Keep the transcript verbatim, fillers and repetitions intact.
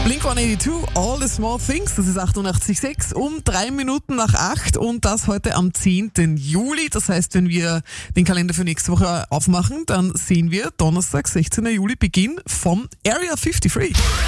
Blink hundertzweiundachtzig, All the Small Things, das ist achtundachtzig Komma sechs um drei Minuten nach acht und das heute am zehnten Juli. Das heißt, wenn wir den Kalender für nächste Woche aufmachen, dann sehen wir Donnerstag, sechzehnten Juli, Beginn vom Area fünfundfünfzig.